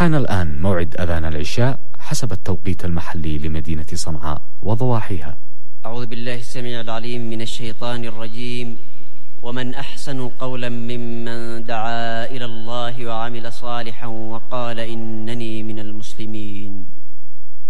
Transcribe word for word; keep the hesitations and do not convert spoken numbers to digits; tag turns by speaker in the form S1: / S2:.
S1: حان الآن موعد أذان العشاء حسب التوقيت المحلي لمدينة صنعاء وضواحيها.
S2: أعوذ بالله السميع العليم من الشيطان الرجيم. ومن أحسن قولا ممن دعا إلى الله وعمل صالحا وقال إنني من المسلمين.